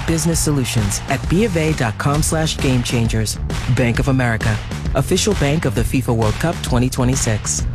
business solutions at BofA.com/gamechangers. Bank of America, official bank of the FIFA World Cup 2026.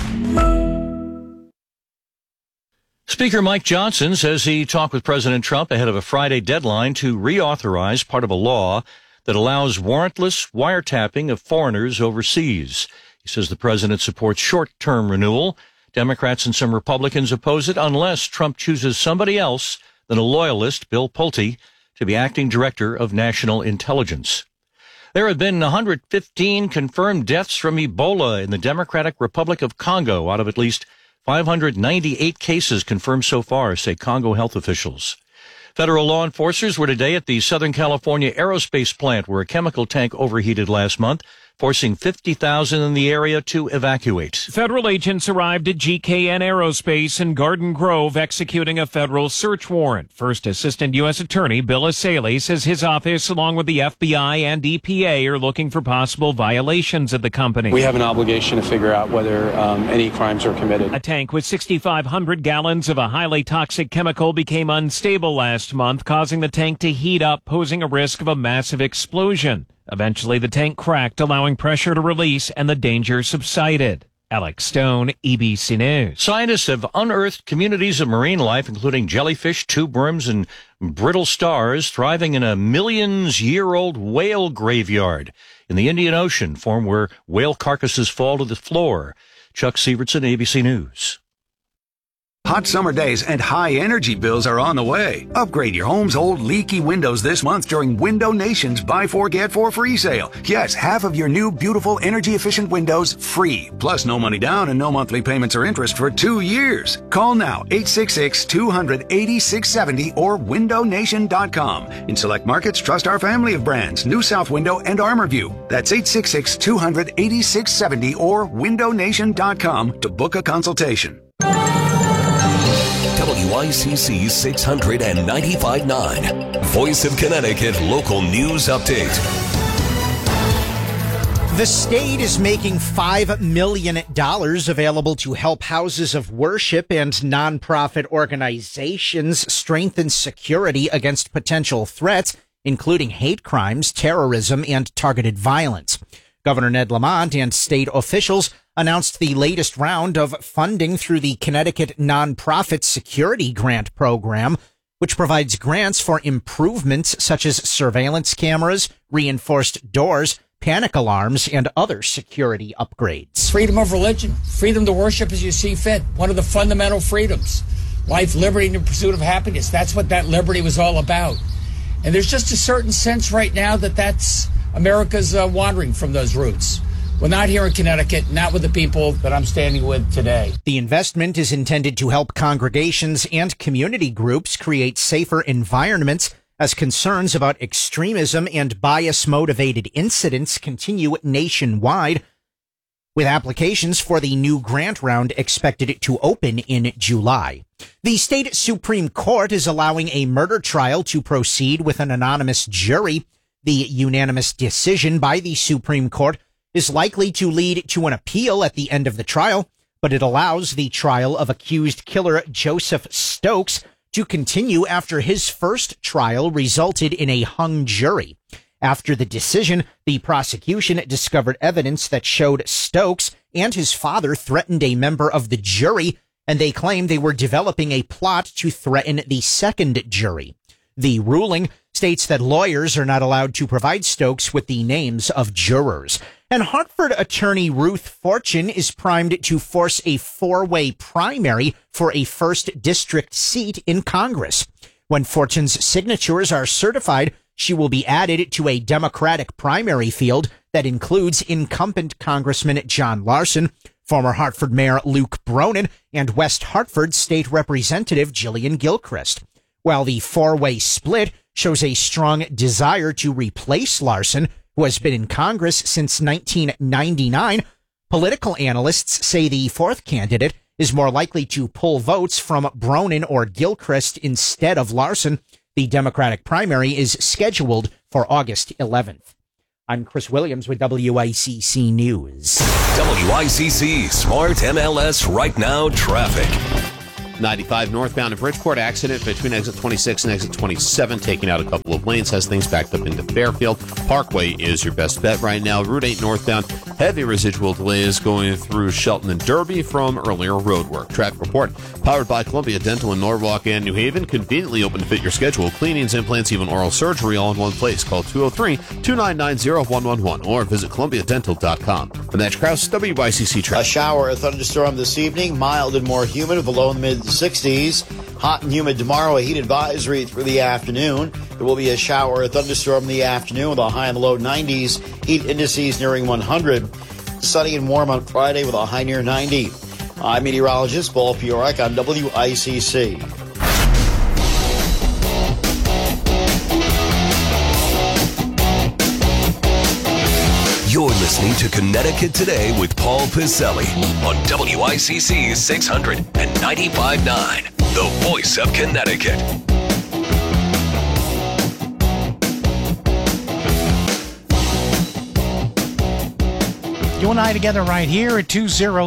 Speaker Mike Johnson says he talked with President Trump ahead of a Friday deadline to reauthorize part of a law that allows warrantless wiretapping of foreigners overseas. He says the president supports short-term renewal. Democrats and some Republicans oppose it unless Trump chooses somebody else than a loyalist, Bill Pulte, to be acting director of national intelligence. There have been 115 confirmed deaths from Ebola in the Democratic Republic of Congo out of at least 598 cases confirmed so far, say Congo health officials. Federal law enforcers were today at the Southern California aerospace plant where a chemical tank overheated last month, forcing 50,000 in the area to evacuate. Federal agents arrived at GKN Aerospace in Garden Grove executing a federal search warrant. First Assistant U.S. Attorney Bill Asaley says his office, along with the FBI and EPA, are looking for possible violations of the company. We have an obligation to figure out whether any crimes are committed. A tank with 6,500 gallons of a highly toxic chemical became unstable last month, causing the tank to heat up, posing a risk of a massive explosion. Eventually, the tank cracked, allowing pressure to release, and the danger subsided. Alex Stone, ABC News. Scientists have unearthed communities of marine life, including jellyfish, tube worms, and brittle stars, thriving in a millions-year-old whale graveyard in the Indian Ocean, form where whale carcasses fall to the floor. Chuck Sievertson, ABC News. Hot summer days and high energy bills are on the way. Upgrade your home's old leaky windows this month during Window Nation's Buy 4 Get 4 free sale. Yes, half of your new beautiful energy efficient windows free. Plus no money down and no monthly payments or interest for 2 years. Call now 866-200-8670 or windownation.com. In select markets, trust our family of brands, New South Window and ArmorView. That's 866-200-8670 or windownation.com to book a consultation. WICC 695.9, Voice of Connecticut Local News Update. The state is making $5 million available to help houses of worship and nonprofit organizations strengthen security against potential threats, including hate crimes, terrorism, and targeted violence. Governor Ned Lamont and state officials announced the latest round of funding through the Connecticut Nonprofit Security Grant Program, which provides grants for improvements such as surveillance cameras, reinforced doors, panic alarms, and other security upgrades. Freedom of religion, freedom to worship as you see fit, one of the fundamental freedoms. Life, liberty, and the pursuit of happiness. That's what that liberty was all about. And there's just a certain sense right now that that's America's wandering from those roots. Well, not here in Connecticut, not with the people that I'm standing with today. The investment is intended to help congregations and community groups create safer environments as concerns about extremism and bias-motivated incidents continue nationwide, with applications for the new grant round expected to open in July. The state Supreme Court is allowing a murder trial to proceed with an anonymous jury. The unanimous decision by the Supreme Court is likely to lead to an appeal at the end of the trial, but it allows the trial of accused killer Joseph Stokes to continue after his first trial resulted in a hung jury. After the decision, the prosecution discovered evidence that showed Stokes and his father threatened a member of the jury, and they claimed they were developing a plot to threaten the second jury. The ruling states that lawyers are not allowed to provide Stokes with the names of jurors. And Hartford attorney Ruth Fortune is primed to force a four-way primary for a 1st District seat in Congress. When Fortune's signatures are certified, she will be added to a Democratic primary field that includes incumbent Congressman John Larson, former Hartford Mayor Luke Bronin, and West Hartford State Representative Jillian Gilchrist. While the four-way split shows a strong desire to replace Larson, who has been in Congress since 1999, political analysts say the fourth candidate is more likely to pull votes from Bronin or Gilchrist instead of Larson. The Democratic primary is scheduled for August 11th. I'm Chris Williams with WICC News. WICC Smart MLS Right Now Traffic. 95 northbound in Bridgeport, accident between exit 26 and exit 27, taking out a couple of lanes, has things backed up into Fairfield. Parkway is your best bet right now. Route 8 northbound, heavy residual delays going through Shelton and Derby from earlier road work. Traffic report powered by Columbia Dental in Norwalk and New Haven, conveniently open to fit your schedule. Cleanings, implants, even oral surgery all in one place. Call 203-299-0111 or visit ColumbiaDental.com. I'm Natch Krause, WYCC Traffic. A shower, a thunderstorm this evening, mild and more humid with a low in the mid-60s. Hot and humid tomorrow, a heat advisory through the afternoon. There will be a shower, a thunderstorm in the afternoon with a high in the low 90s. Heat indices nearing 100. Sunny and warm on Friday with a high near 90. I'm meteorologist Paul Fiorek on WICC. You're listening to Connecticut Today with Paul Piselli on WICC 600 and 95.9, the voice of Connecticut. You and I together right here at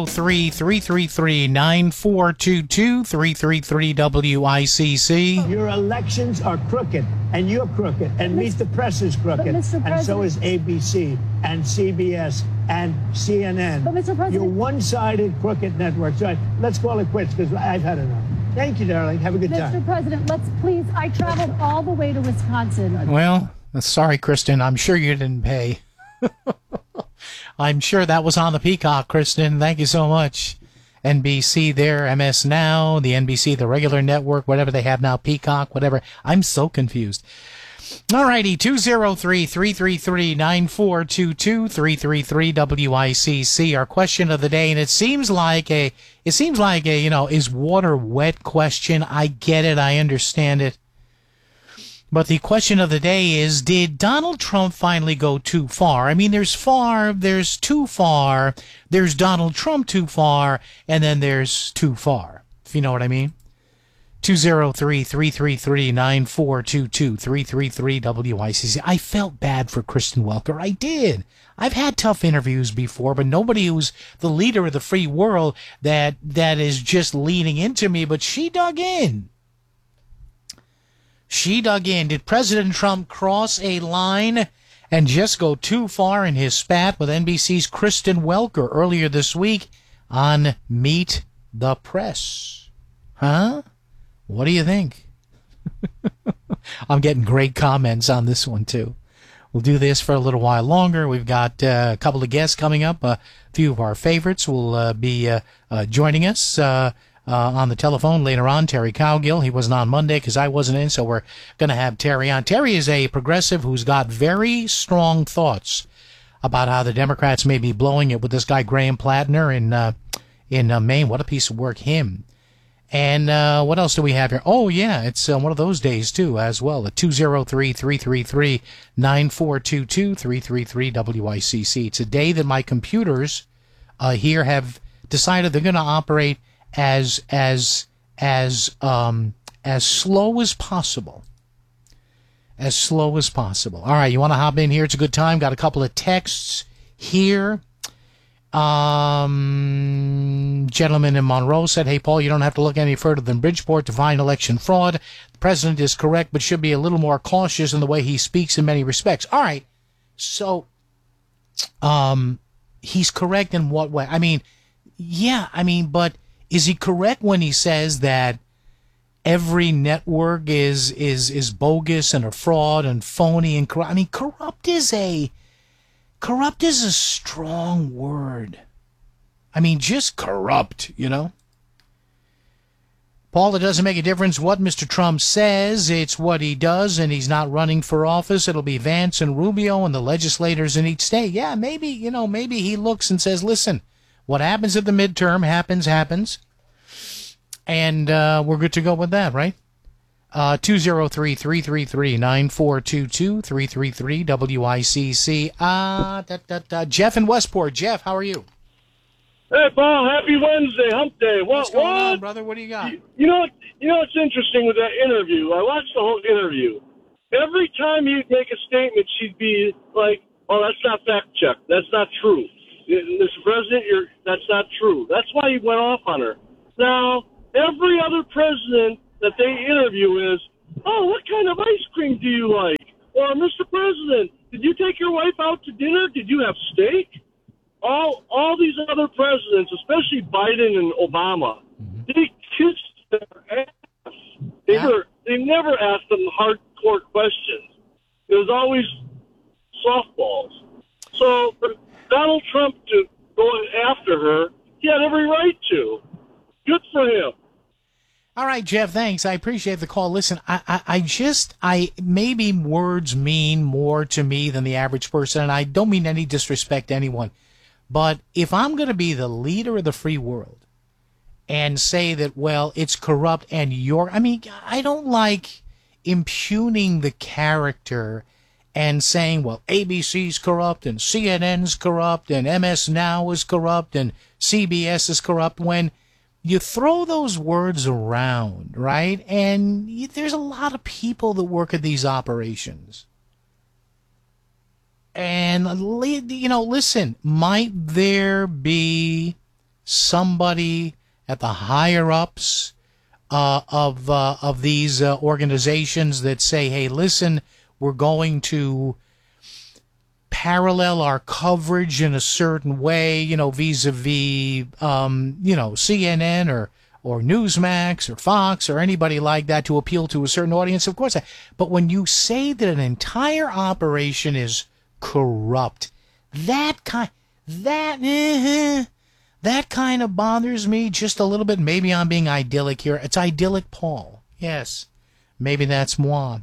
203-333-9422, 333-WICC. Your elections are crooked, and you're crooked, and Meet the Press is crooked, and so is ABC, and CBS, and CNN. But Mr. President, you're one-sided crooked network. So let's call it quits, because I've had enough. Thank you, darling. Have a good time. Mr. President, let's please, I traveled all the way to Wisconsin. Well, sorry, Kristen, I'm sure you didn't pay. I'm sure that was on the Peacock, Kristen. Thank you so much. NBC there, MS Now, the NBC, the regular network, whatever they have now, Peacock, whatever. I'm so confused. All righty, 203-333-9422, 333-WICC, our question of the day. And it seems like a, is water wet question. I get it. I understand it. But the question of the day is, did Donald Trump finally go too far? I mean, there's too far, there's Donald Trump too far, and then there's too far, if you know what I mean. 203-333-9422, 333-WICC. I felt bad for Kristen Welker. I did. I've had tough interviews before, but nobody who's the leader of the free world that is just leaning into me, but she dug in. She dug in. Did President Trump cross a line and just go too far in his spat with NBC's Kristen Welker earlier this week on Meet the Press? Huh? What do you think? I'm getting great comments on this one, too. We'll do this for a little while longer. We've got a couple of guests coming up. A few of our favorites will be joining us on the telephone later on. Terry Cowgill, he wasn't on Monday because I wasn't in, so we're going to have Terry on. Terry is a progressive who's got very strong thoughts about how the Democrats may be blowing it with this guy Graham Plattner in Maine. What a piece of work, him. And what else do we have here? Oh, yeah, it's one of those days, too, as well, at 203-333-9422, 333-WICC. It's a day that my computers here have decided they're going to operate as slow as possible. As slow as possible. All right, you want to hop in here? It's a good time. Got a couple of texts here. Gentleman in Monroe said, hey, Paul, you don't have to look any further than Bridgeport to find election fraud. The president is correct, but should be a little more cautious in the way he speaks in many respects. All right, so he's correct in what way? But is he correct when he says that every network is bogus and a fraud and phony and corrupt? I mean, corrupt is a strong word. I mean, just corrupt, you know? Paul, it doesn't make a difference what Mr. Trump says. It's what he does, and he's not running for office. It'll be Vance and Rubio and the legislators in each state. Yeah, maybe he looks and says, listen, what happens at the midterm happens. And we're good to go with that, right? 203-333-9422, 333-WICC. Jeff in Westport. Jeff, how are you? Hey, Paul, happy Wednesday, hump day. What's going on, brother? What do you got? You know what's interesting with that interview? I watched the whole interview. Every time he'd make a statement, she'd be like, oh, that's not fact-checked. That's not true. Mr. President, that's not true. That's why he went off on her. Now, every other president that they interview is, oh, what kind of ice cream do you like? Or, Mr. President, did you take your wife out to dinner? Did you have steak? All these other presidents, especially Biden and Obama, they kissed their ass. They never asked them hardcore questions. It was always softballs. So for Donald Trump to go after her, he had every right to. Good for him. All right, Jeff, thanks. I appreciate the call. Listen, I maybe words mean more to me than the average person, and I don't mean any disrespect to anyone. But if I'm going to be the leader of the free world and say that, well, it's corrupt and I don't like impugning the character and saying, well, ABC's corrupt and CNN's corrupt and MS Now is corrupt and CBS is corrupt, when you throw those words around, right? And there's a lot of people that work at these operations. And, listen, might there be somebody at the higher ups of these organizations that say, hey, listen, we're going to parallel our coverage in a certain way, vis-a-vis, CNN or Newsmax or Fox or anybody like that to appeal to a certain audience? Of course. But when you say that an entire operation is corrupt, that kind of bothers me just a little bit. Maybe I'm being idyllic here. It's idyllic, Paul. Yes. Maybe that's moi.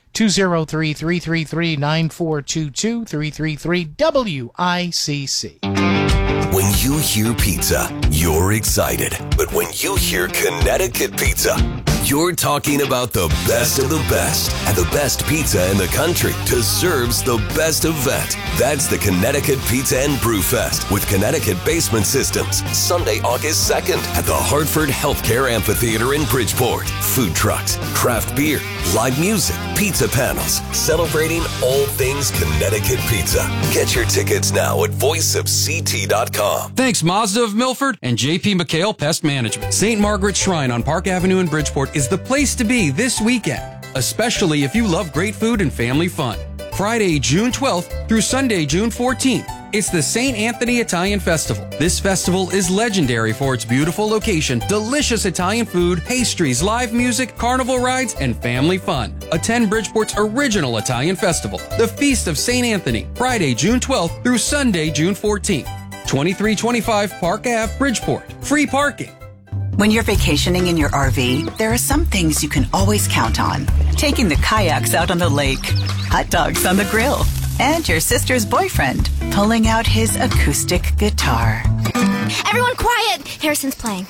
203-333-9422, 333-WICC. When you hear pizza, you're excited. But when you hear Connecticut pizza, you're talking about the best of the best. And the best pizza in the country deserves the best event. That's the Connecticut Pizza and Brew Fest with Connecticut Basement Systems. Sunday, August 2nd at the Hartford Healthcare Amphitheater in Bridgeport. Food trucks, craft beer, live music, pizza panels, celebrating all things Connecticut pizza. Get your tickets now at voiceofct.com. Thanks, Mazda of Milford and JP McHale Pest Management. St. Margaret's Shrine on Park Avenue in Bridgeport is the place to be this weekend, especially if you love great food and family fun. Friday, June 12th through Sunday, June 14th. It's the St. Anthony Italian Festival. This festival is legendary for its beautiful location, delicious Italian food, pastries, live music, carnival rides, and family fun. Attend Bridgeport's original Italian festival, the Feast of St. Anthony, Friday, June 12th through Sunday, June 14th. 2325 Park Ave, Bridgeport. Free parking. When you're vacationing in your RV, there are some things you can always count on. Taking the kayaks out on the lake, hot dogs on the grill, and your sister's boyfriend pulling out his acoustic guitar. Everyone quiet! Harrison's playing.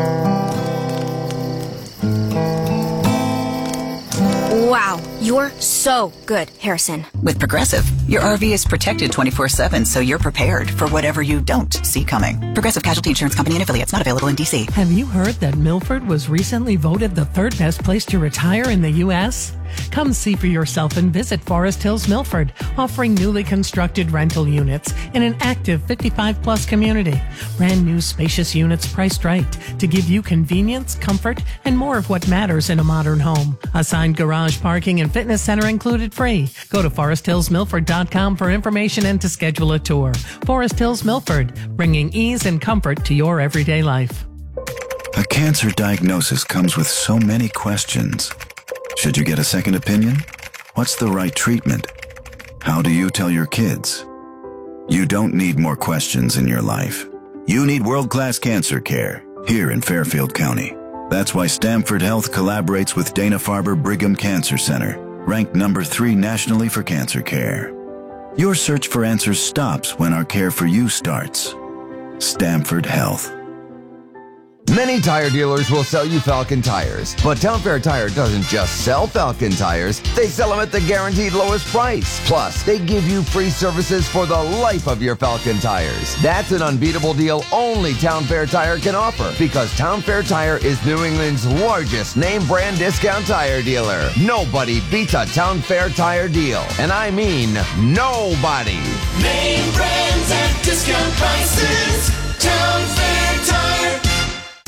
Wow, you're so good, Harrison. With Progressive, your RV is protected 24/7, so you're prepared for whatever you don't see coming. Progressive Casualty Insurance Company and affiliates, not available in D.C. Have you heard that Milford was recently voted the third best place to retire in the U.S.? Come see for yourself and visit Forest Hills Milford, offering newly constructed rental units in an active 55-plus community. Brand new spacious units priced right to give you convenience, comfort, and more of what matters in a modern home. Assigned garage parking and fitness center included free. Go to foresthillsmilford.com for information and to schedule a tour. Forest Hills Milford, bringing ease and comfort to your everyday life. A cancer diagnosis comes with so many questions. Should you get a second opinion? What's the right treatment? How do you tell your kids? You don't need more questions in your life. You need world-class cancer care here in Fairfield County. That's why Stamford Health collaborates with Dana-Farber Brigham Cancer Center, ranked number 3 nationally for cancer care. Your search for answers stops when our care for you starts. Stamford Health. Many tire dealers will sell you Falcon tires, but Town Fair Tire doesn't just sell Falcon tires, they sell them at the guaranteed lowest price. Plus, they give you free services for the life of your Falcon tires. That's an unbeatable deal only Town Fair Tire can offer, because Town Fair Tire is New England's largest name brand discount tire dealer. Nobody beats a Town Fair Tire deal, and I mean nobody. Name brands at discount prices, Town Fair Tire.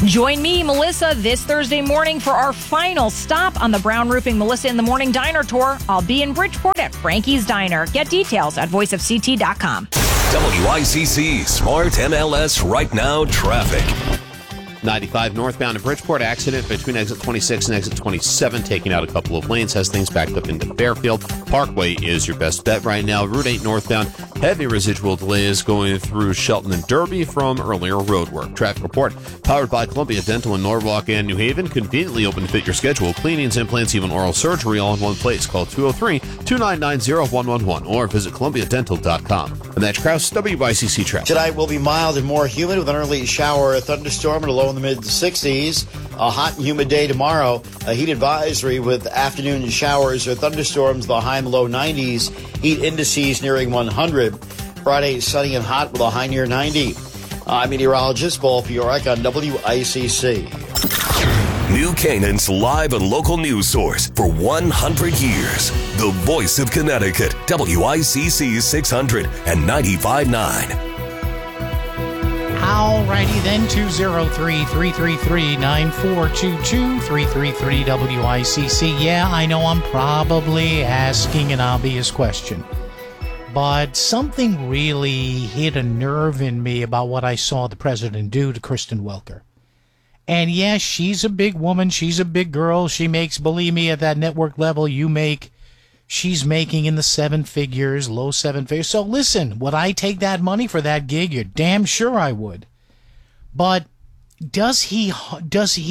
Join me, Melissa, this Thursday morning for our final stop on the Brown Roofing Melissa in the Morning Diner Tour. I'll be in Bridgeport at Frankie's Diner. Get details at voiceofct.com. WICC Smart MLS Right Now traffic. 95 northbound in Bridgeport, accident between exit 26 and exit 27, taking out a couple of lanes, has things backed up into Fairfield. Parkway is your best bet right now. Route 8 northbound, heavy residual delays going through Shelton and Derby from earlier roadwork. Traffic report powered by Columbia Dental in Norwalk and New Haven. Conveniently open to fit your schedule. Cleanings, implants, even oral surgery all in one place. Call 203-299-0111 or visit columbiadental.com. I'm Natch Krause, WICC traffic. Tonight will be mild and more humid with an early shower, a thunderstorm, and a low in the mid-60s. A hot and humid day tomorrow. A heat advisory with afternoon showers or thunderstorms, the high and low 90s. Heat indices nearing 100. Friday, sunny and hot with a high near 90. I'm meteorologist Paul Fiorek on WICC. New Canaan's live and local news source for 100 years. The voice of Connecticut, WICC 600 and 95.9. Alrighty then, 203-333-9422, 333-WICC. Yeah, I know I'm probably asking an obvious question, but something really hit a nerve in me about what I saw the president do to Kristen Welker. And yes, she's a big woman, she's a big girl, she makes, believe me, at that network level she's making in the seven figures, low seven figures. So listen, would I take that money for that gig? You're damn sure I would. But does he have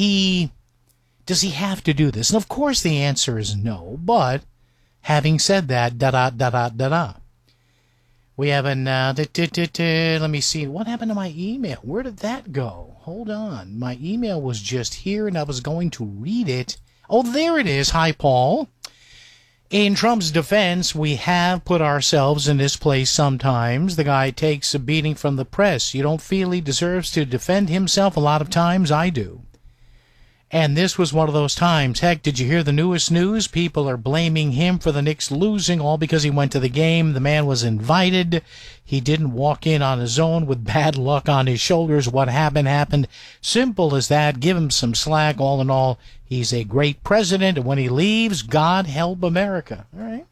to do this? And of course the answer is no. But having said that, we have an let me see. What happened to my email? Where did that go? Hold on. My email was just here and I was going to read it. Oh, there it is. Hi, Paul. In Trump's defense, we have put ourselves in this place sometimes. The guy takes a beating from the press. You don't feel he deserves to defend himself? A lot of times I do. And this was one of those times. Heck, did you hear the newest news? People are blaming him for the Knicks losing, all because he went to the game. The man was invited. He didn't walk in on his own with bad luck on his shoulders. What happened. Simple as that. Give him some slack. All in all, he's a great president. And when he leaves, God help America. All right.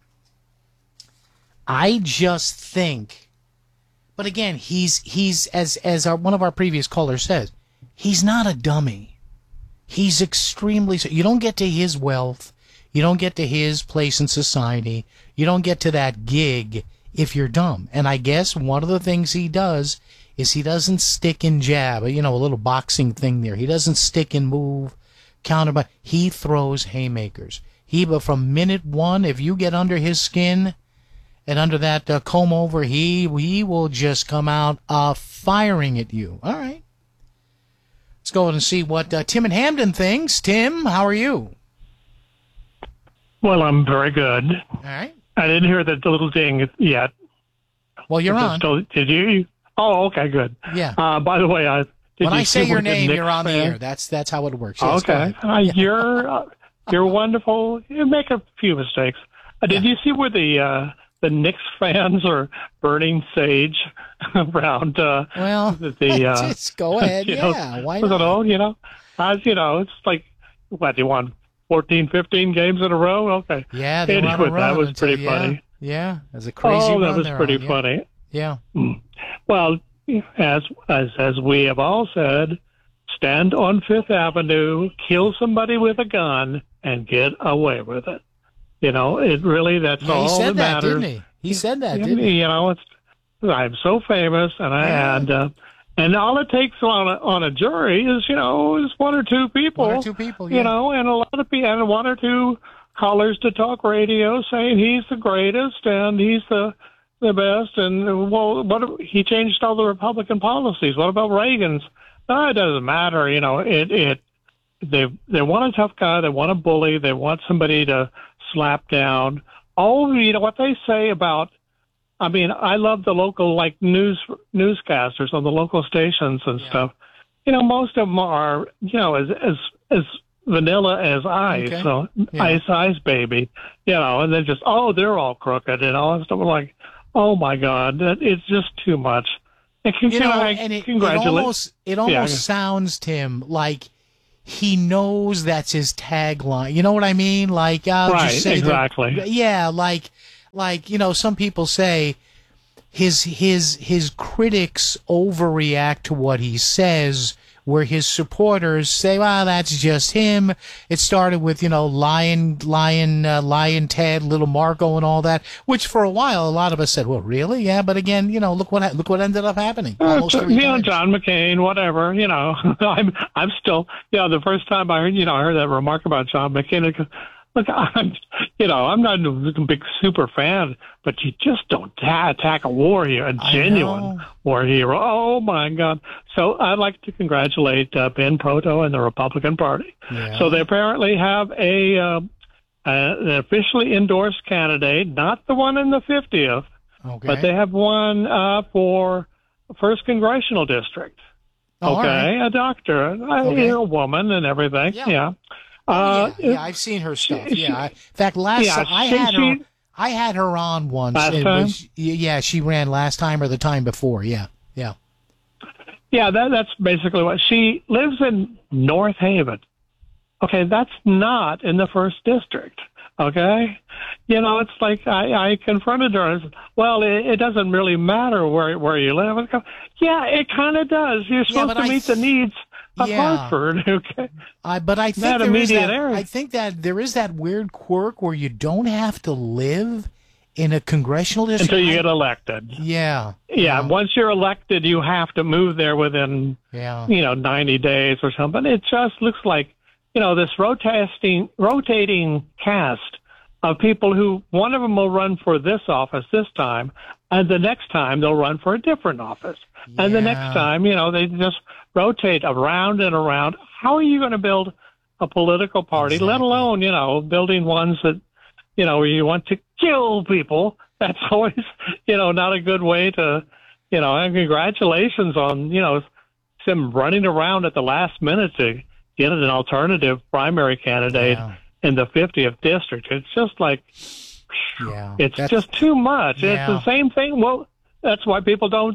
I just think, but again, he's as one of our previous callers says, he's not a dummy. He's extremely, you don't get to his wealth, you don't get to his place in society, you don't get to that gig if you're dumb. And I guess one of the things he does is he doesn't stick and jab, a little boxing thing there. He doesn't stick and move, counter, he throws haymakers. But from minute one, if you get under his skin and under that comb over, he will just come out firing at you. All right. Let's go and see what Tim in Hamden thinks. Tim, how are you? Well, I'm very good. All right. I didn't hear the little ding yet. Well, you're on. Did you? Oh, okay, good. Yeah. By the way, when I say your name, you're on the air. That's how it works. Yes, okay. You're wonderful. You make a few mistakes. Did you see where the Knicks fans are burning sage around just go ahead. Why not? It's like, what, you won 14, 15 games in a row? Okay. Yeah, they won a run. That was pretty funny. Yeah, it was a crazy run. That was pretty funny. Yeah. Well, as we have all said, stand on Fifth Avenue, kill somebody with a gun, and get away with it. It really, that's all that matters. Didn't he? He said that, didn't he? I'm so famous, and all it takes on a jury is, is one or two people. One or two people, yeah. And a lot of people, and one or two callers to talk radio saying he's the greatest and he's the best. And he changed all the Republican policies. What about Reagan's? No, it doesn't matter. They want a tough guy. They want a bully. They want somebody to slap down. What they say about, I love the local, newscasters on the local stations and stuff. Most of them are, as vanilla as ice. Okay. So ice, baby, and then just, they're all crooked and all that stuff. I'm like, oh my God, it's just too much. It almost sounds, Tim, like he knows that's his tagline. You know what I mean? Like, right, exactly. Some people say his critics overreact to what he says, where his supporters say, well, that's just him. It started with, Lion Ted, Little Marco and all that, which for a while, a lot of us said, well, really? Yeah. But again, look what ended up happening. John McCain, whatever, I'm still, the first time I heard that remark about John McCain, look, I'm not a big super fan, but you just don't attack a war hero, a genuine war hero. Oh my God! So I'd like to congratulate Ben Proto and the Republican Party. Yeah. So they apparently have an officially endorsed candidate, not the one in the 50th, but they have one for First Congressional District. Okay, right. A doctor, a woman, and everything. Yeah. I've seen her stuff. In fact, I had her on once. Last time? She ran last time or the time before. Yeah. That's basically what she lives in. North Haven. Okay, that's not in the first district. Okay, it's like I confronted her and said, well, it doesn't really matter where you live. Yeah, it kind of does. You're supposed to meet the needs of Hartford, okay? But I think there is that weird quirk where you don't have to live in a congressional district until you get elected. Yeah. Once you're elected, you have to move there within 90 days or something. It just looks like this rotating cast of people who one of them will run for this office this time, and the next time they'll run for a different office, and the next time they just rotate around and around. How are you going to build a political party, let alone, building ones that, where you want to kill people? That's always, not a good way to, and congratulations on, them running around at the last minute to get an alternative primary candidate in the 50th district. It's just like, it's just too much. It's the same thing. Well, that's why people don't,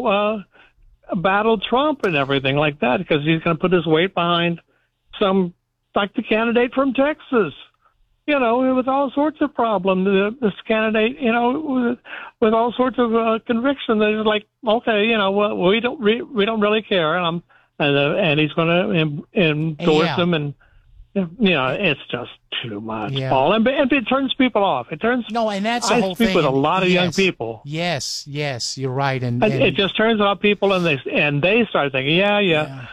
battle Trump and everything like that, because he's going to put his weight behind like the candidate from Texas, with all sorts of problems. This candidate, with all sorts of conviction. They're like, okay, we don't really care, and he's going to endorse him, and it's just too much, Paul, and it turns people off. It turns and that's the whole thing. I speak with a lot of young people. Yes, you're right, and it just turns off people, and they start thinking, I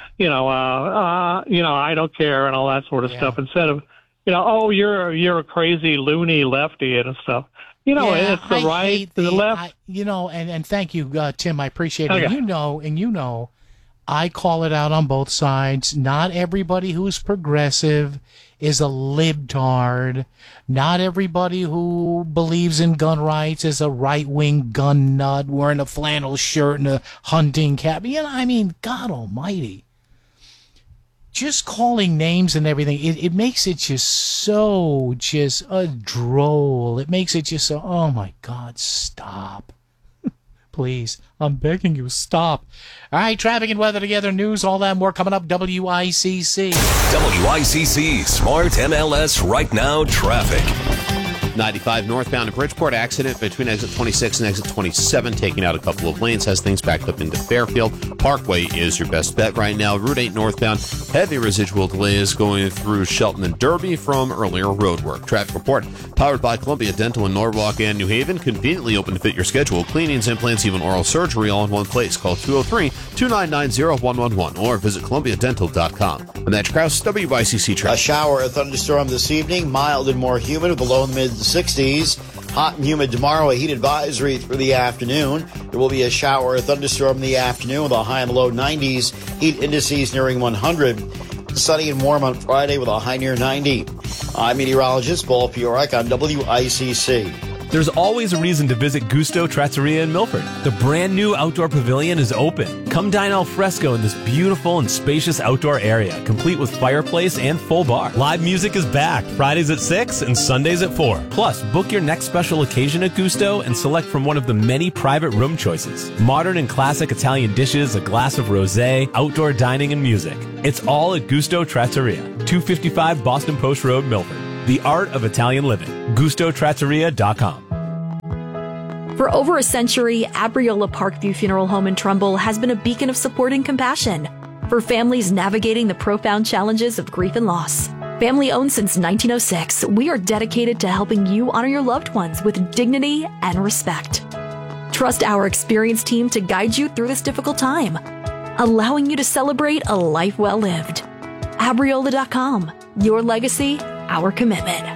don't care, and all that sort of stuff. Instead of, you're a crazy loony lefty and stuff. It's the right, the left. And thank you, Tim. I appreciate it. And I call it out on both sides. Not everybody who's progressive is a libtard. Not everybody who believes in gun rights is a right-wing gun nut wearing a flannel shirt and a hunting cap. God almighty. Just calling names and everything, it makes it just a droll. It makes it just so, oh my God, stop. Please, I'm begging you, stop. All right, traffic and weather together, news, all that more coming up. WICC. WICC Smart MLS Right Now traffic. 95 northbound to Bridgeport, accident between exit 26 and exit 27, taking out a couple of lanes, has things backed up into Fairfield. Parkway is your best bet right now. Route 8 northbound, heavy residual delays going through Shelton and Derby from earlier road work. Traffic report powered by Columbia Dental in Norwalk and New Haven, conveniently open to fit your schedule. Cleanings, implants, even oral surgery all in one place. Call 203-299-0111 or visit columbiadental.com. I'm Matt Krause, WICC traffic. A shower, a thunderstorm this evening, mild and more humid with a low in the mid-60s. Hot and humid tomorrow, a heat advisory through the afternoon. There will be a shower, a thunderstorm in the afternoon with a high in the low 90s. Heat indices nearing 100. Sunny and warm on Friday with a high near 90. I'm meteorologist Paul Piorak on WICC. There's always a reason to visit Gusto Trattoria in Milford. The brand new outdoor pavilion is open. Come dine al fresco in this beautiful and spacious outdoor area, complete with fireplace and full bar. Live music is back, Fridays at 6 and Sundays at 4. Plus, book your next special occasion at Gusto and select from one of the many private room choices. Modern and classic Italian dishes, a glass of rosé, outdoor dining and music. It's all at Gusto Trattoria, 255 Boston Post Road, Milford. The art of Italian living. GustoTrattoria.com. For over a century, Abriola Parkview Funeral Home in Trumbull has been a beacon of support and compassion for families navigating the profound challenges of grief and loss. Family owned since 1906, we are dedicated to helping you honor your loved ones with dignity and respect. Trust our experienced team to guide you through this difficult time, allowing you to celebrate a life well lived. Abriola.com. Your legacy, our commitment.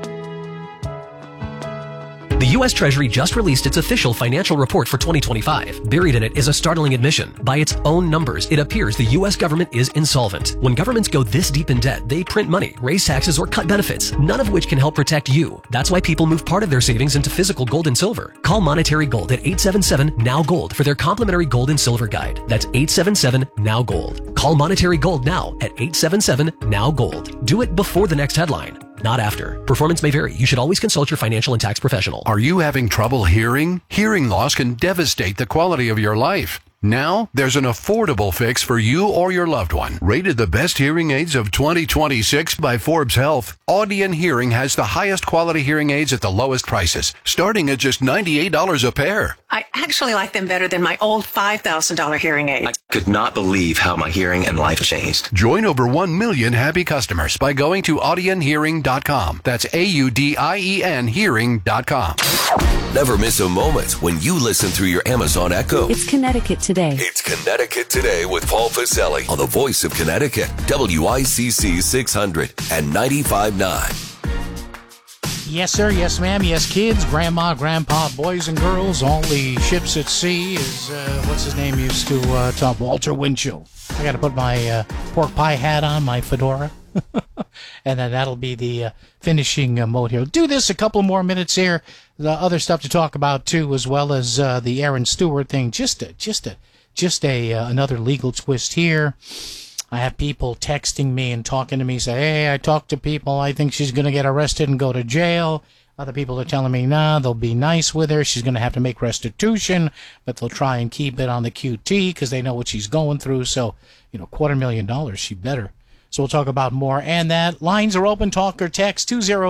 The U.S. Treasury just released its official financial report for 2025. Buried in it is a startling admission. By its own numbers, it appears the U.S. government is insolvent. When governments go this deep in debt, they print money, raise taxes, or cut benefits, none of which can help protect you. That's why people move part of their savings into physical gold and silver. Call Monetary Gold at 877-NOW-GOLD for their complimentary gold and silver guide. That's 877-NOW-GOLD. Call Monetary Gold now at 877-NOW-GOLD. Do it before the next headline, not after. Performance may vary. You should always consult your financial and tax professional. Are you having trouble hearing? Hearing loss can devastate the quality of your life. Now, there's an affordable fix for you or your loved one. Rated the best hearing aids of 2026 by Forbes Health, Audion Hearing has the highest quality hearing aids at the lowest prices, starting at just $98 a pair. I actually like them better than my old $5,000 hearing aid. I could not believe how my hearing and life changed. Join over 1 million happy customers by going to audionhearing.com. That's AUDIEN hearing.com. Never miss a moment when you listen through your Amazon Echo. It's Connecticut Today. It's Connecticut Today with Paul Pacelli on the Voice of Connecticut, WICC 600 and 95.9. Yes, sir. Yes, ma'am. Yes, kids, grandma, grandpa, boys and girls, all the ships at sea is, what's his name used to talk, Walter Winchell. I got to put my pork pie hat on, my fedora. And then that'll be the finishing mode here. Do this a couple more minutes here. The other stuff to talk about too, as well as the Aaron Stewart thing. Just another legal twist here. I have people texting me and talking to me, say, "Hey, I talked to people. I think she's going to get arrested and go to jail." Other people are telling me, "Nah, they'll be nice with her. She's going to have to make restitution, but they'll try and keep it on the QT because they know what she's going through." So, $250,000, she better. So we'll talk about more. And that lines are open. Talk or text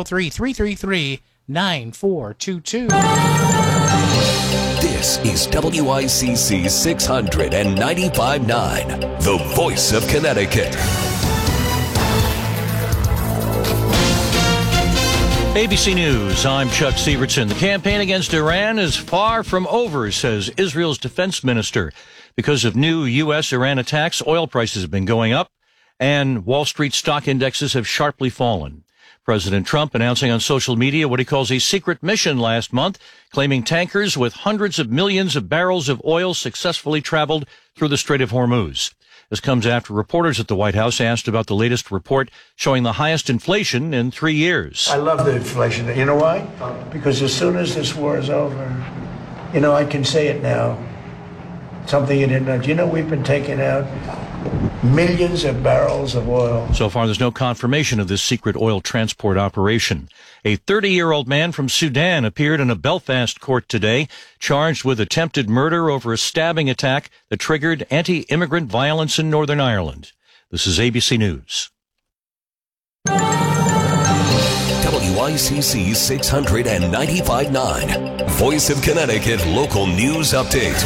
203-333-9422. This is WICC 600 and 95.9, the Voice of Connecticut. ABC News, I'm Chuck Sievertson. The campaign against Iran is far from over, says Israel's defense minister. Because of new U.S.-Iran attacks, oil prices have been going up, and Wall Street stock indexes have sharply fallen. President Trump announcing on social media what he calls a secret mission last month, claiming tankers with hundreds of millions of barrels of oil successfully traveled through the Strait of Hormuz. This comes after reporters at the White House asked about the latest report showing the highest inflation in 3 years. I love the inflation. You know why? Because as soon as this war is over, I can say it now. Something you didn't know. We've been taking out millions of barrels of oil. So far, there's no confirmation of this secret oil transport operation. A 30-year-old man from Sudan appeared in a Belfast court today, charged with attempted murder over a stabbing attack that triggered anti-immigrant violence in Northern Ireland. This is ABC News. WICC 600 and 95.9, Voice of Connecticut Local News Update.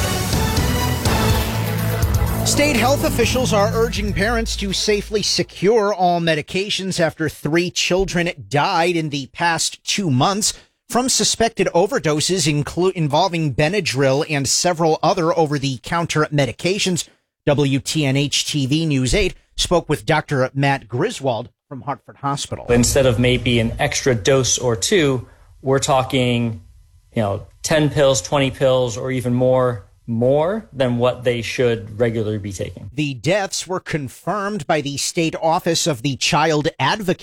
State health officials are urging parents to safely secure all medications after 3 children died in the past 2 months from suspected overdoses involving Benadryl and several other over-the-counter medications. WTNH-TV News 8 spoke with Dr. Matt Griswold from Hartford Hospital. Instead of maybe an extra dose or 2, we're talking, 10 pills, 20 pills, or even more than what they should regularly be taking. The deaths were confirmed by the state office of the child advocate,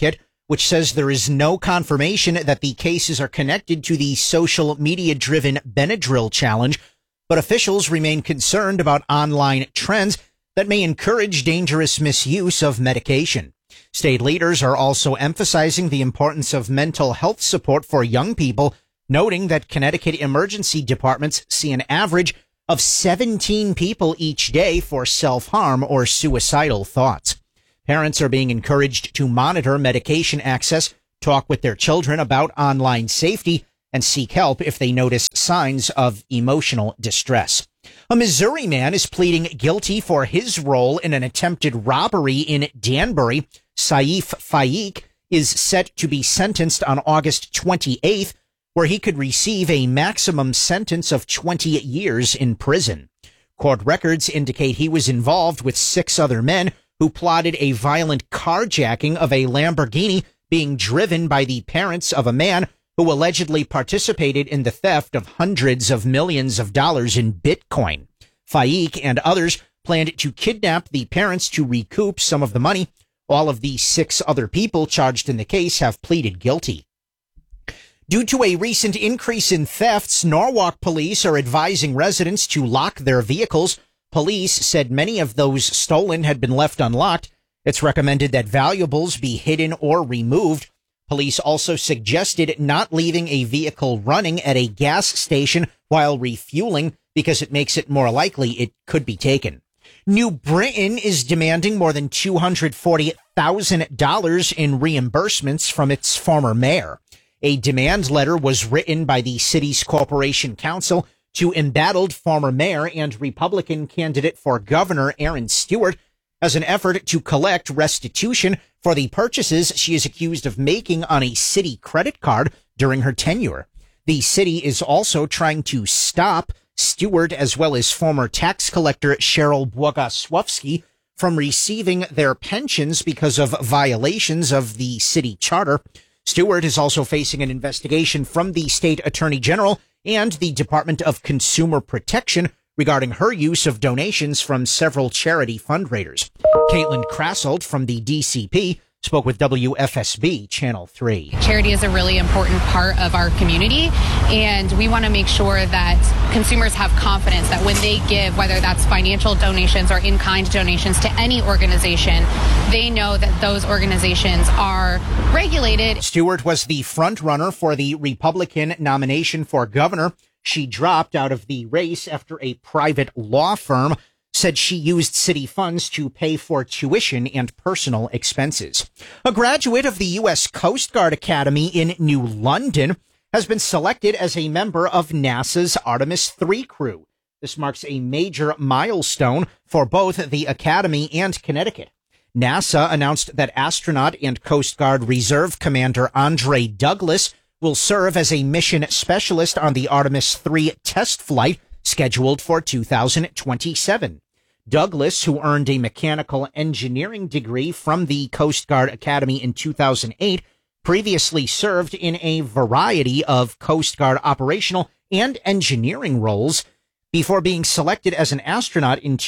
which says there is no confirmation that the cases are connected to the social media-driven Benadryl challenge, but officials remain concerned about online trends that may encourage dangerous misuse of medication. State leaders are also emphasizing the importance of mental health support for young people, noting that Connecticut emergency departments see an average of 17 people each day for self-harm or suicidal thoughts. Parents are being encouraged to monitor medication access, talk with their children about online safety, and seek help if they notice signs of emotional distress. A Missouri man is pleading guilty for his role in an attempted robbery in Danbury. Saif Faik is set to be sentenced on August 28th, where he could receive a maximum sentence of 20 years in prison. Court records indicate he was involved with 6 other men who plotted a violent carjacking of a Lamborghini being driven by the parents of a man who allegedly participated in the theft of hundreds of millions of dollars in Bitcoin. Faik and others planned to kidnap the parents to recoup some of the money. All of the 6 other people charged in the case have pleaded guilty. Due to a recent increase in thefts, Norwalk police are advising residents to lock their vehicles. Police said many of those stolen had been left unlocked. It's recommended that valuables be hidden or removed. Police also suggested not leaving a vehicle running at a gas station while refueling because it makes it more likely it could be taken. New Britain is demanding more than $240,000 in reimbursements from its former mayor. A demand letter was written by the city's Corporation Council to embattled former mayor and Republican candidate for governor Aaron Stewart as an effort to collect restitution for the purchases she is accused of making on a city credit card during her tenure. The city is also trying to stop Stewart as well as former tax collector Cheryl Bogosławski from receiving their pensions because of violations of the city charter. Stewart is also facing an investigation from the state attorney general and the Department of Consumer Protection regarding her use of donations from several charity fundraisers. Caitlin Krasselt from the DCP spoke with WFSB Channel 3. Charity is a really important part of our community, and we want to make sure that consumers have confidence that when they give, whether that's financial donations or in-kind donations to any organization, they know that those organizations are regulated. Stewart was the front runner for the Republican nomination for governor. She dropped out of the race after a private law firm said she used city funds to pay for tuition and personal expenses. A graduate of the U.S. Coast Guard Academy in New London has been selected as a member of NASA's Artemis III crew. This marks a major milestone for both the Academy and Connecticut. NASA announced that astronaut and Coast Guard Reserve Commander Andre Douglas will serve as a mission specialist on the Artemis III test flight scheduled for 2027. Douglas, who earned a mechanical engineering degree from the Coast Guard Academy in 2008, previously served in a variety of Coast Guard operational and engineering roles before being selected as an astronaut in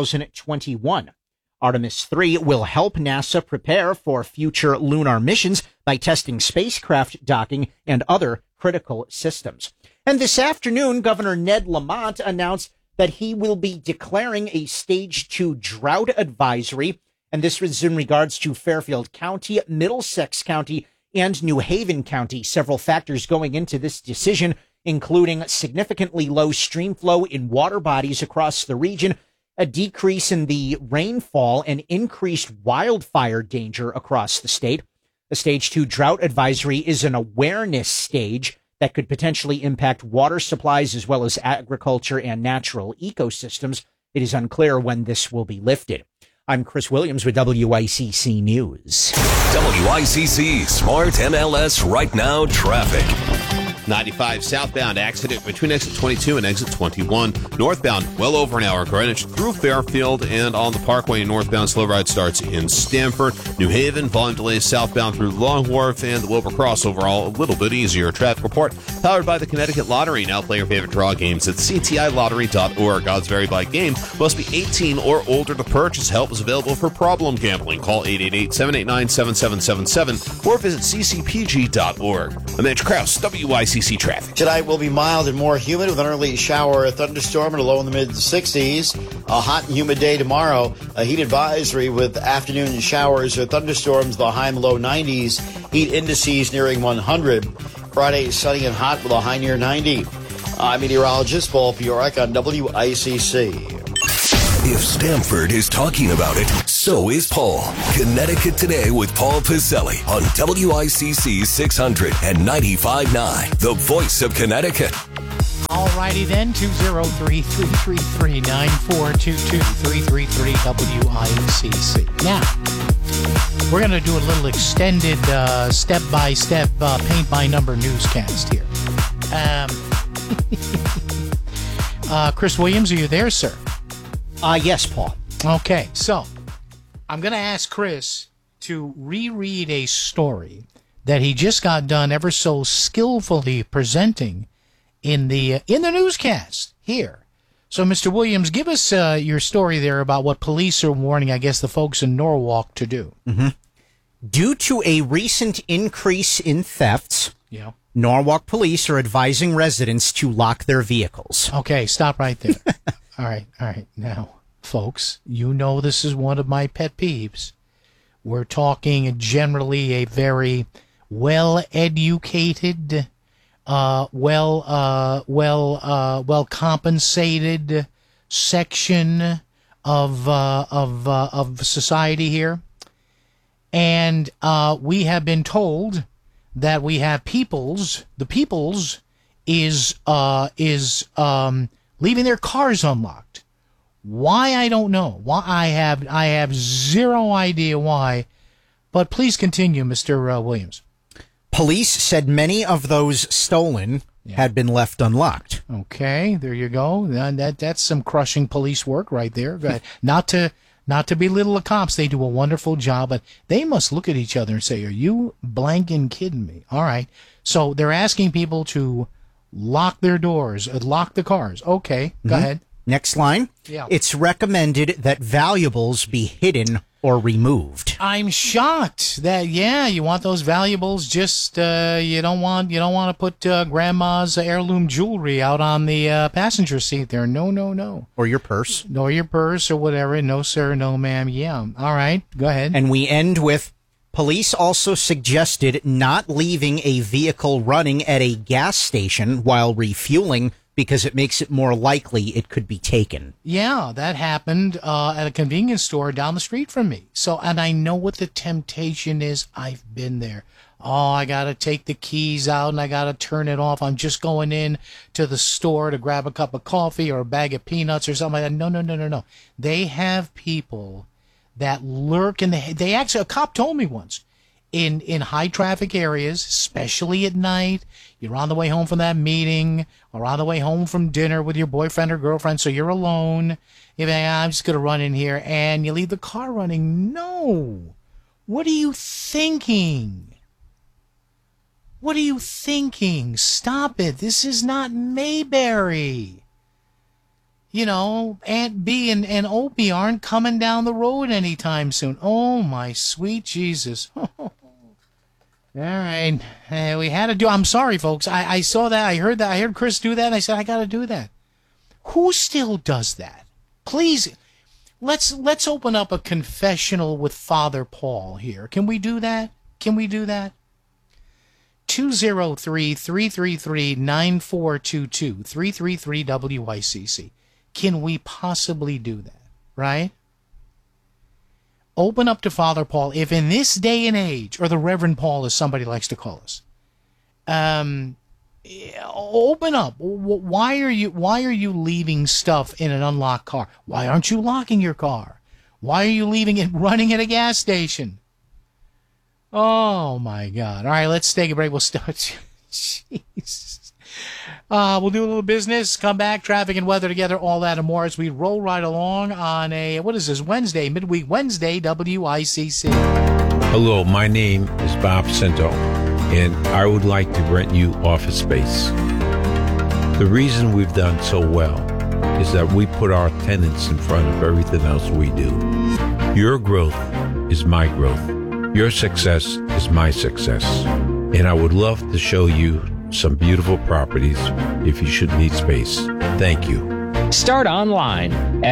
2021. Artemis III will help NASA prepare for future lunar missions by testing spacecraft docking and other critical systems. And this afternoon, Governor Ned Lamont announced that he will be declaring a Stage 2 drought advisory, and this was in regards to Fairfield County, Middlesex County, and New Haven County. Several factors going into this decision, including significantly low stream flow in water bodies across the region, a decrease in the rainfall, and increased wildfire danger across the state. The Stage 2 drought advisory is an awareness stage that could potentially impact water supplies as well as agriculture and natural ecosystems. It is unclear when this will be lifted. I'm Chris Williams with WICC News. WICC Smart MLS Right Now Traffic. 95 southbound accident between exit 22 and exit 21. Northbound, well over an hour, Greenwich through Fairfield, and on the Parkway northbound, slow ride starts in Stamford. New Haven, volume delays southbound through Long Wharf, and the Wilbur Cross overall a little bit easier. Traffic report powered by the Connecticut Lottery. Now play your favorite draw games at ctilottery.org. Odds vary by game. Must be 18 or older to purchase. Help is available for problem gambling. Call 888-789-7777 or visit ccpg.org. I'm Mitch Krause, WICC Traffic. Tonight will be mild and more humid with an early shower or thunderstorm and a low in the mid-60s. A hot and humid day tomorrow. A heat advisory with afternoon showers or thunderstorms, the high and low 90s. Heat indices nearing 100. Friday sunny and hot with a high near 90. I'm meteorologist Paul Fiorek on WICC. If Stamford is talking about it, so is Paul. Connecticut Today with Paul Piselli on WICC 600 and 95.9, the voice of Connecticut. All righty then, 203-333-9422, 333-WICC. Now, we're going to do a little extended step-by-step paint-by-number newscast here. Chris Williams, are you there, sir? Yes, Paul. Okay, so I'm going to ask Chris to reread a story that he just got done ever so skillfully presenting in the newscast here. So, Mr. Williams, give us your story there about what police are warning, I guess, the folks in Norwalk to do. Mm-hmm. Due to a recent increase in thefts, Norwalk police are advising residents to lock their vehicles. Okay, stop right there. All right. Now, folks, you know this is one of my pet peeves. We're talking generally a very well-educated, well compensated section of society here, and we have been told that we have the peoples is leaving their cars unlocked. Why, I don't know. Why, I have zero idea why. But please continue, Mr. Williams. Police said many of those stolen had been left unlocked. Okay, there you go. That's some crushing police work right there. Go ahead. Not to belittle the cops. They do a wonderful job, but they must look at each other and say, "Are you blanking kidding me?" All right. So they're asking people to lock their doors, lock the cars. Okay, go ahead. Next line. Yeah. It's recommended that valuables be hidden or removed. I'm shocked that you want those valuables. Just you don't want to put grandma's heirloom jewelry out on the passenger seat there. No. Or your purse. Or your purse or whatever. No sir, no ma'am. Yeah. All right. Go ahead. And we end with police also suggested not leaving a vehicle running at a gas station while refueling because it makes it more likely it could be taken. Yeah, that happened at a convenience store down the street from me. So, and I know what the temptation is. I've been there. Oh, I got to take the keys out and I got to turn it off. I'm just going in to the store to grab a cup of coffee or a bag of peanuts or something like that. No. They have people that lurk in they actually, a cop told me once, in high traffic areas, especially at night, you're on the way home from that meeting or on the way home from dinner with your boyfriend or girlfriend, so you're alone. You're like, I'm just going to run in here, and you leave the car running. No. What are you thinking? What are you thinking? Stop it. This is not Mayberry. You know, Aunt B and Opie aren't coming down the road anytime soon. Oh, my sweet Jesus. All right. We had to do. I'm sorry, folks. I saw that. I heard that. I heard Chris do that. And I said, I got to do that. Who still does that? Please, let's open up a confessional with Father Paul here. Can we do that? 203-333-9422, 333-WICC. Can we possibly do that, right? Open up to Father Paul. If in this day and age, or the Reverend Paul as somebody likes to call us, open up. Why are you leaving stuff in an unlocked car? Why aren't you locking your car? Why are you leaving it running at a gas station? Oh, my God. All right, let's take a break. We'll start. Jesus. We'll do a little business, come back, traffic and weather together, all that and more as we roll right along on a, what is this, Wednesday, midweek Wednesday, WICC. Hello, my name is Bob Cinto, and I would like to rent you office space. The reason we've done so well is that we put our tenants in front of everything else we do. Your growth is my growth. Your success is my success. And I would love to show you some beautiful properties if you should need space. Thank you. Start online,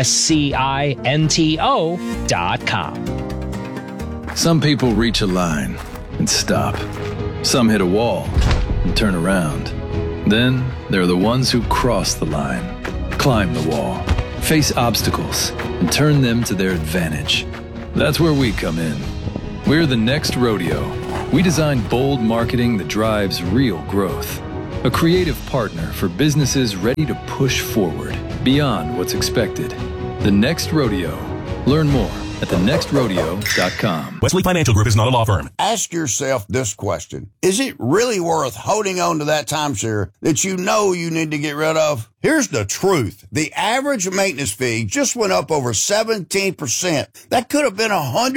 SCINTO.com. Some people reach a line and stop. Some hit a wall and turn around. Then there are the ones who cross the line, climb the wall, face obstacles, and turn them to their advantage. That's where we come in. We're the next rodeo. We design bold marketing that drives real growth. A creative partner for businesses ready to push forward beyond what's expected. The Next Rodeo. Learn more at thenextrodeo.com. Wesley Financial Group is not a law firm. Ask yourself this question. Is it really worth holding on to that timeshare that you know you need to get rid of? Here's the truth. The average maintenance fee just went up over 17%. That could have been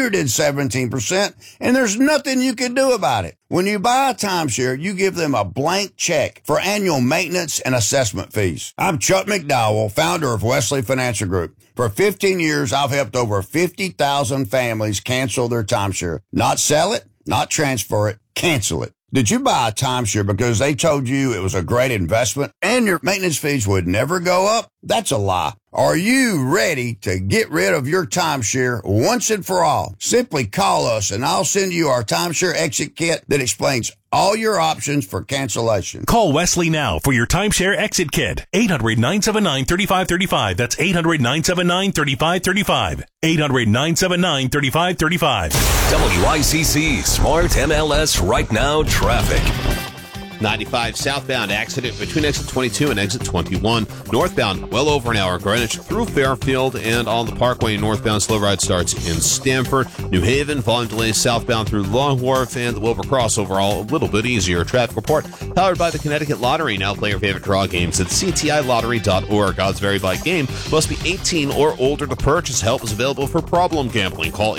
117%, and there's nothing you can do about it. When you buy a timeshare, you give them a blank check for annual maintenance and assessment fees. I'm Chuck McDowell, founder of Wesley Financial Group. For 15 years, I've helped over 50,000 families cancel their timeshare. Not sell it, not transfer it, cancel it. Did you buy a timeshare because they told you it was a great investment and your maintenance fees would never go up? That's a lie. Are you ready to get rid of your timeshare once and for all? Simply call us and I'll send you our timeshare exit kit that explains all your options for cancellation. Call Wesley now for your timeshare exit kit. 800-979-3535. That's 800-979-3535. 800-979-3535. WICC Smart MLS Right Now Traffic. 95 southbound accident between exit 22 and exit 21. Northbound, well over an hour. Greenwich through Fairfield and on the Parkway northbound. Slow ride starts in Stamford. New Haven, volume delays southbound through Long Wharf and the Wilbur Cross. Overall, a little bit easier. Traffic report powered by the Connecticut Lottery. Now play your favorite draw games at ctilottery.org. Odds vary by game. Must be 18 or older to purchase. Help is available for problem gambling. Call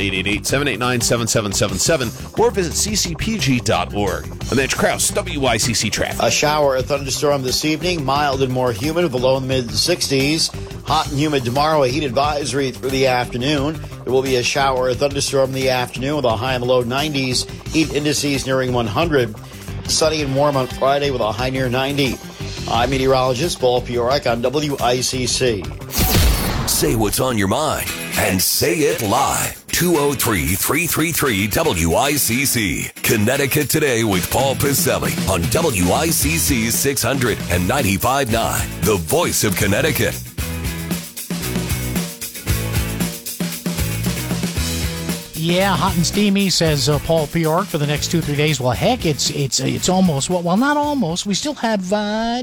888-789-7777 or visit ccpg.org. I'm Mitch Krause, WICC traffic. A shower, a thunderstorm this evening, mild and more humid with a low in the mid-60s. Hot and humid tomorrow, a heat advisory through the afternoon. There will be a shower, a thunderstorm in the afternoon with a high in the low 90s. Heat indices nearing 100. Sunny and warm on Friday with a high near 90. I'm meteorologist Paul Piorek on WICC. Say what's on your mind and say it live. 203-333-WICC. Connecticut Today with Paul Piselli on WICC 600 and 95.9. The voice of Connecticut. Yeah, hot and steamy, says Paul Piorek for the next 2-3 days. Well, heck, it's almost, well, not almost. We still have, the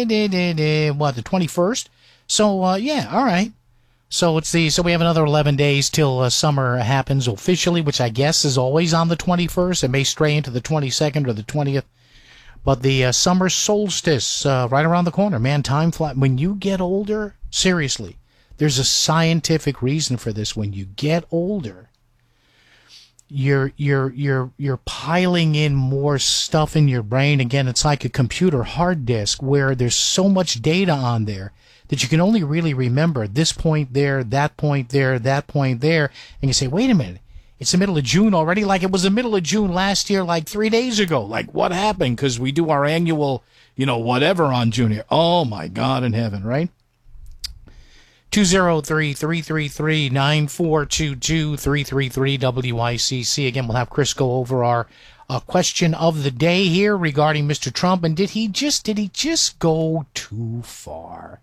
21st? So, yeah, all right. So we have another 11 days till summer happens officially, which I guess is always on the 21st. It may stray into the 22nd or the 20th. But the summer solstice right around the corner. Man, time flies. When you get older, seriously, there's a scientific reason for this. When you get older, you're piling in more stuff in your brain. Again, it's like a computer hard disk where there's so much data on there that you can only really remember this point there, that point there, that point there. And you say, wait a minute, it's the middle of June already? Like it was the middle of June last year, like 3 days ago. Like what happened? Because we do our annual, whatever on June here. Oh, my God in heaven, right? 203-333-9422, 333-WICC. Again, we'll have Chris go over our question of the day here regarding Mr. Trump. And did he just go too far?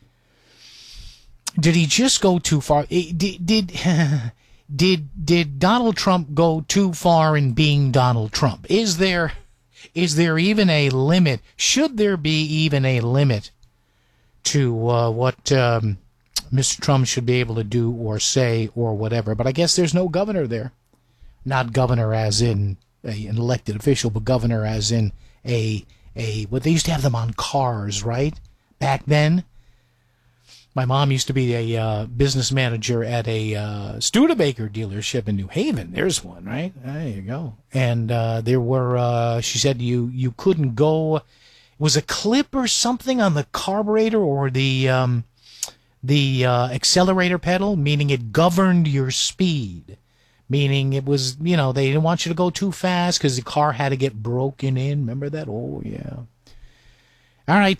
Did he just go too far? Did Donald Trump go too far in being Donald Trump? Is there even a limit? Should there be even a limit to what Mr. Trump should be able to do or say or whatever? But I guess there's no governor there. Not governor as in an elected official, but governor as in a what they used to have them on cars, right? Back then. My mom used to be a business manager at a Studebaker dealership in New Haven. There's one, right? There you go. And there were, she said you couldn't go, it was a clip or something on the carburetor or the accelerator pedal, meaning it governed your speed. Meaning it was, they didn't want you to go too fast because the car had to get broken in. Remember that? Oh, yeah. All right,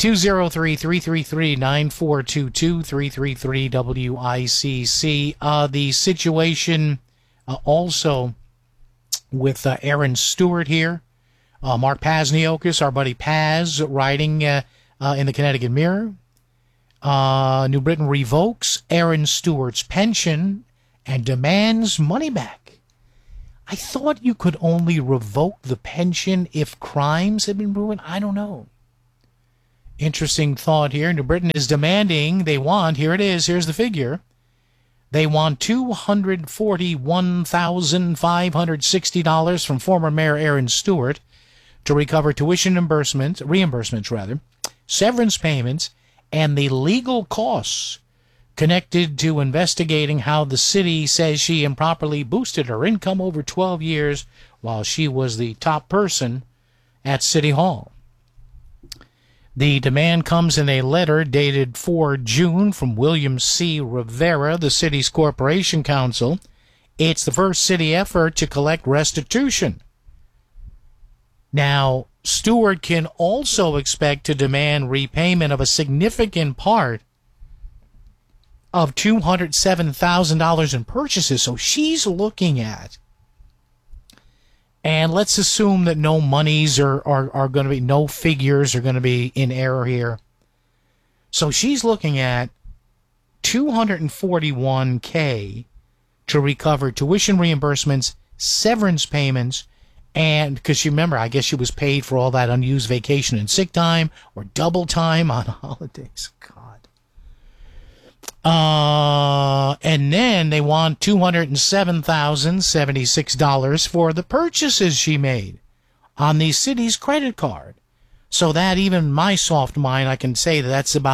203-333-9422, 333-WICC. The situation also with Aaron Stewart here. Mark Pazniokis, our buddy Paz, writing in the Connecticut Mirror. New Britain revokes Aaron Stewart's pension and demands money back. I thought you could only revoke the pension if crimes had been proven. I don't know. Interesting thought here. New Britain is demanding, here it is, here's the figure. They want $241,560 from former Mayor Aaron Stewart to recover tuition reimbursements, severance payments, and the legal costs connected to investigating how the city says she improperly boosted her income over 12 years while she was the top person at City Hall. The demand comes in a letter dated 4 June from William C. Rivera, the city's corporation counsel. It's the first city effort to collect restitution. Now, Stewart can also expect to demand repayment of a significant part of $207,000 in purchases. So she's looking at, and let's assume that no monies are going to be, no figures are going to be in error here. So she's looking at $241K to recover tuition reimbursements, severance payments, and because you remember, I guess she was paid for all that unused vacation and sick time or double time on holidays. And then they want $207,076 for the purchases she made on the city's credit card. So that even my soft mind, I can say that's about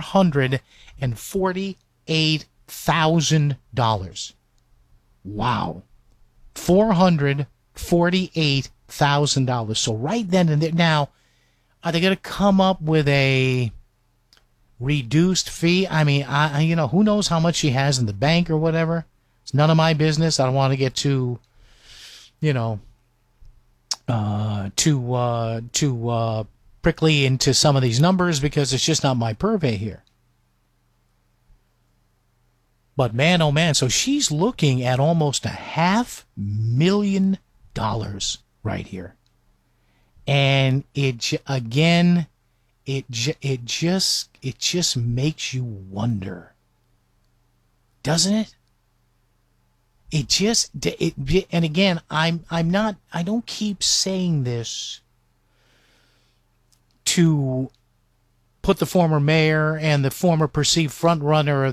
$448,000. Wow. $448,000. So right then and there. Now, are they going to come up with a reduced fee? I mean, who knows how much she has in the bank or whatever. It's none of my business. I don't want to get too prickly into some of these numbers because it's just not my purvey here. But man, oh man, so she's looking at almost $500,000 right here. And it just makes you wonder, doesn't it? And again, I don't keep saying this to put the former mayor and the former perceived frontrunner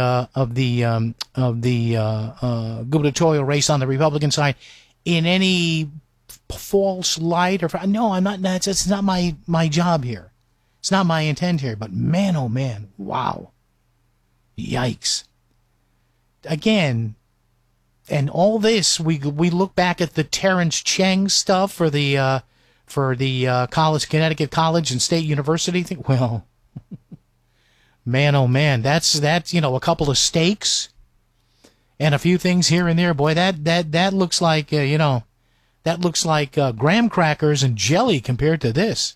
of the gubernatorial race on the Republican side in any false light. No, I'm not. That's not my job here. It's not my intent here, but man, oh man, wow. Yikes. Again, and all this, we look back at the Terrence Cheng stuff for the college, Connecticut College and State University thing. Well, man, oh man, that's a couple of stakes and a few things here and there. Boy, that looks like that looks like graham crackers and jelly compared to this.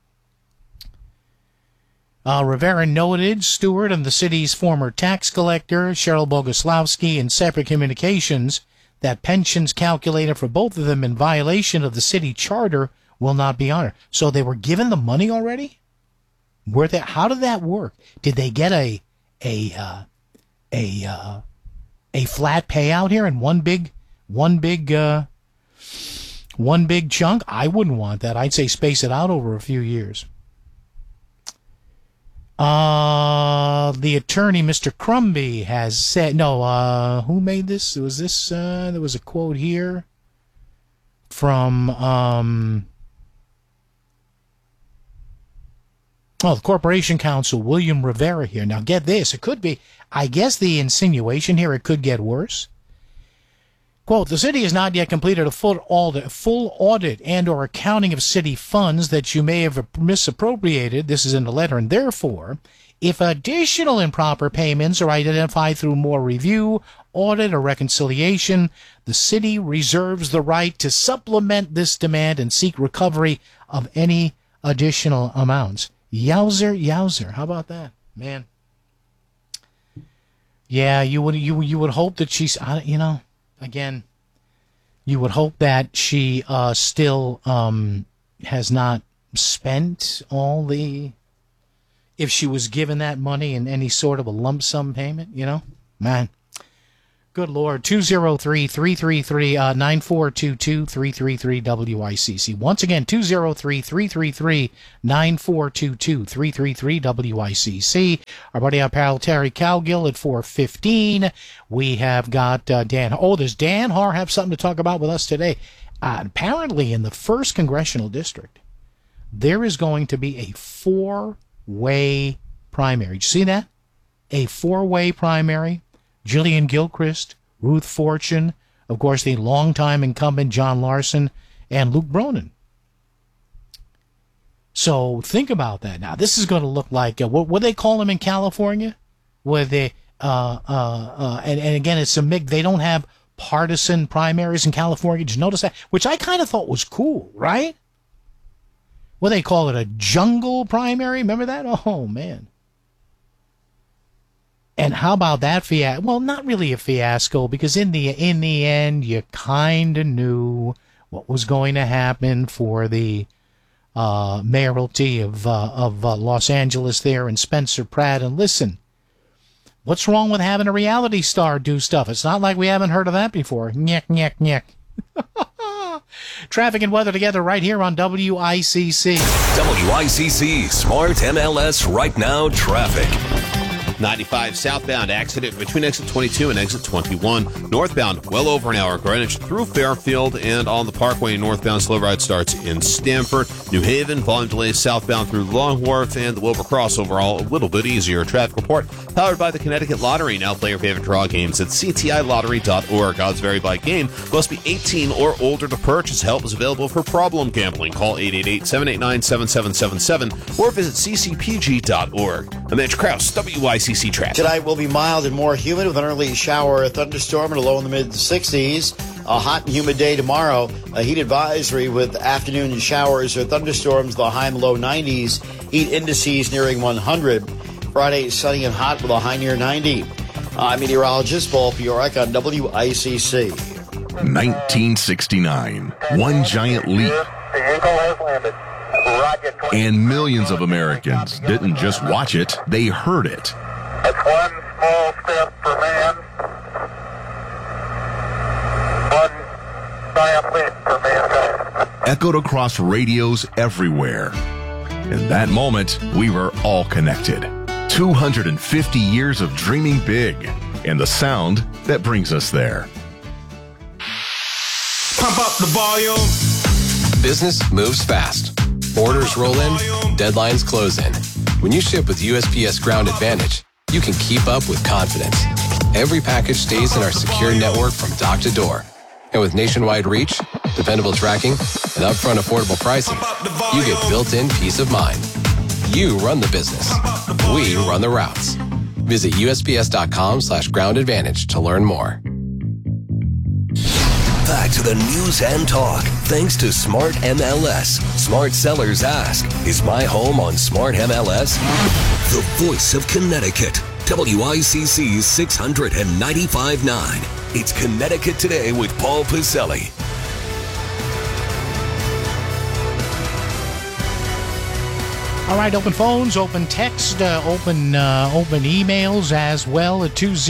Rivera noted Stewart and the city's former tax collector, Cheryl Bogoslawski, in separate communications that pensions calculated for both of them in violation of the city charter will not be honored. So they were given the money already? How did that work? Did they get a flat payout here in one big chunk? I wouldn't want that. I'd say space it out over a few years. The attorney, Mr. Crumby, has said, who made this? Was this, there was a quote here from, the Corporation Counsel, William Rivera here. Now, get this. It could be, I guess the insinuation here, it could get worse. Quote, the city has not yet completed a full audit and or accounting of city funds that you may have misappropriated. This is in the letter. And therefore, if additional improper payments are identified through more review, audit, or reconciliation, the city reserves the right to supplement this demand and seek recovery of any additional amounts. Yowzer. How about that, man? Yeah, you would hope that she's, again, you would hope that she still has not spent all the, if she was given that money in any sort of a lump sum payment, man. Good Lord. 203-333-9422, 333-WICC. Once again, 203-333-9422, 333-WICC. Our buddy, our pal, Terry Cowgill at 4:15. We have got Dan. Oh, does Dan Har have something to talk about with us today? Apparently, in the 1st Congressional District, there is going to be a 4-way primary. Did you see that? A 4-way primary. Jillian Gilchrist, Ruth Fortune, of course, the longtime incumbent John Larson, and Luke Bronin. So think about that. Now, this is going to look like, what do they call them in California? Where they, and again, it's a mix. They don't have partisan primaries in California. Did you notice that? Which I kind of thought was cool, right? What do they call it? A jungle primary? Remember that? Oh, man. And how about that fiasco? Well, not really a fiasco, because in the end, you kind of knew what was going to happen for the mayoralty of Los Angeles there, and Spencer Pratt. And listen, what's wrong with having a reality star do stuff? It's not like we haven't heard of that before. Nyek, nyek, nyek. Traffic and weather together right here on WICC. WICC Smart MLS Right Now Traffic. 95 southbound accident between exit 22 and exit 21. Northbound, well over an hour. Greenwich through Fairfield, and on the Parkway northbound, slow ride starts in Stamford. New Haven, volume delays southbound through Long Wharf and the Wilbur Cross. Overall, a little bit easier. Traffic report powered by the Connecticut Lottery. Now play your favorite draw games at ctilottery.org. Odds vary by game. Must be 18 or older to purchase. Help is available for problem gambling. Call 888-789-7777 or visit ccpg.org. I'm Mitch Krause, WICC Traffic. Tonight will be mild and more humid with an early shower or thunderstorm and a low in the mid-60s. A hot and humid day tomorrow. A heat advisory with afternoon showers or thunderstorms, the high and low 90s. Heat indices nearing 100. Friday, sunny and hot with a high near 90. I'm meteorologist Paul Fiorek on WICC. 1969. One giant leap. The Eagle has landed. And millions of Americans didn't just watch it, they heard it. It's one small step for man, one giant leap for mankind. Echoed across radios everywhere. In that moment, we were all connected. 250 years of dreaming big, and the sound that brings us there. Pump up the volume. Business moves fast. Orders roll in, deadlines close in. When you ship with USPS Ground Advantage, you can keep up with confidence. Every package stays in our secure network from dock to door. And with nationwide reach, dependable tracking, and upfront affordable pricing, you get built-in peace of mind. You run the business. We run the routes. Visit USPS.com/Ground Advantage to learn more. Back to the news and talk. Thanks to Smart MLS. Smart sellers ask, is my home on Smart MLS? The voice of Connecticut. WICC's 695.9. It's Connecticut Today with Paul Pacelli. All right, open phones, open text, open emails as well at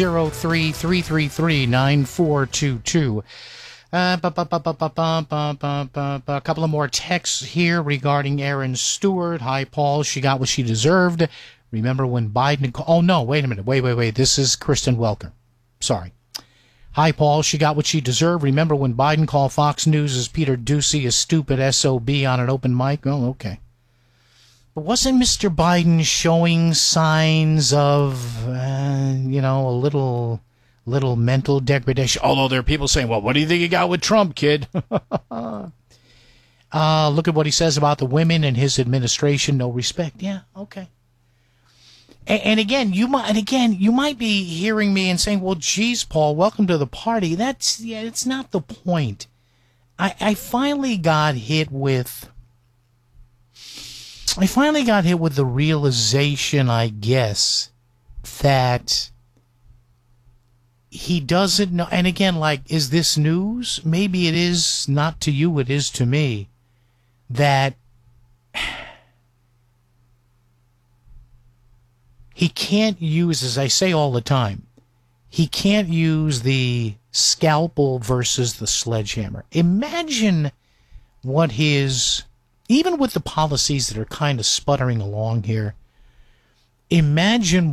203-333-9422. A couple of more texts here regarding Aaron Stewart. Hi, Paul. She got what she deserved. Remember when Biden... Oh, no, wait a minute. Wait. This is Kristen Welker. Sorry. Hi, Paul. She got what she deserved. Remember when Biden called Fox News' Peter Doocy a stupid SOB on an open mic? Oh, okay. But wasn't Mr. Biden showing signs of, a little mental degradation? Although there are people saying, well, what do you think you got with Trump, kid? Look at what he says about the women in his administration. No respect. Yeah, okay. And again, you might be hearing me and saying, well, geez, Paul, welcome to the party. It's not the point. I finally got hit with the realization, I guess, that he doesn't know. And again, is this news? Maybe it is not to you, it is to me, that he can't use, as I say all the time, he can't use the scalpel versus the sledgehammer. Imagine what even with the policies that are kind of sputtering along here, imagine